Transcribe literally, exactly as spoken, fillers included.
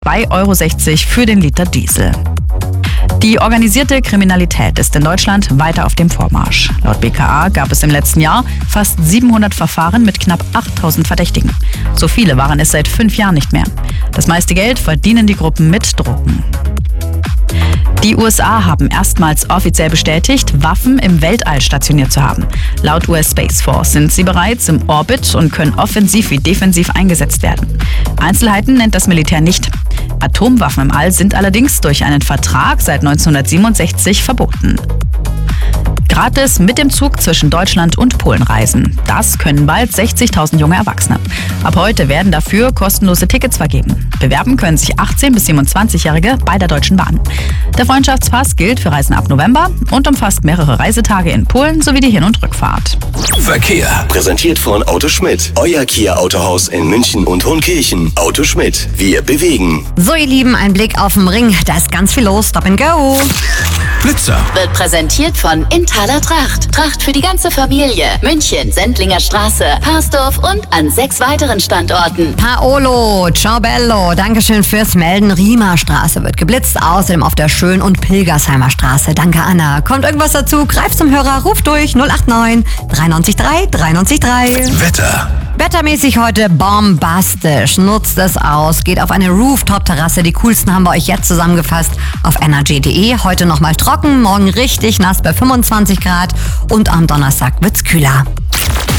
zwei Euro sechzig für den Liter Diesel. Die organisierte Kriminalität ist in Deutschland weiter auf dem Vormarsch. Laut B K A gab es im letzten Jahr fast siebenhundert Verfahren mit knapp achttausend Verdächtigen. So viele waren es seit fünf Jahren nicht mehr. Das meiste Geld verdienen die Gruppen mit Drogen. Die U S A haben erstmals offiziell bestätigt, Waffen im Weltall stationiert zu haben. Laut U S Space Force sind sie bereits im Orbit und können offensiv wie defensiv eingesetzt werden. Einzelheiten nennt das Militär nicht. Atomwaffen im All sind allerdings durch einen Vertrag seit neunzehnhundertsiebenundsechzig verboten. Gratis mit dem Zug zwischen Deutschland und Polen reisen. Das können bald sechzigtausend junge Erwachsene. Ab heute werden dafür kostenlose Tickets vergeben. Bewerben können sich achtzehn- bis siebenundzwanzigjährige bei der Deutschen Bahn. Der Freundschaftspass gilt für Reisen ab November und umfasst mehrere Reisetage in Polen sowie die Hin- und Rückfahrt. Verkehr. Präsentiert von Auto Schmidt. Euer Kia Autohaus in München und Hohenkirchen. Auto Schmidt. Wir bewegen. So, ihr Lieben, ein Blick auf den Ring. Da ist ganz viel los. Stop and go. Blitzer. Wird präsentiert von Inthaler Tracht. Tracht für die ganze Familie. München, Sendlinger Straße, Harsdorf und an sechs weiteren Standorten. Paolo, ciao bello. Dankeschön fürs Melden. Riemer Straße wird geblitzt. Außerdem auf der Schön- und Pilgersheimer Straße. Danke, Anna. Kommt irgendwas dazu? Greift zum Hörer. Ruft durch null acht neun drei neun drei drei neun drei. Wetter. Wettermäßig heute bombastisch. Nutzt es aus. Geht auf eine Rooftop-Terrasse. Die coolsten haben wir euch jetzt zusammengefasst auf energy punkt de. Heute nochmal trocken, morgen richtig nass bei fünfundzwanzig Grad und am Donnerstag wird's kühler.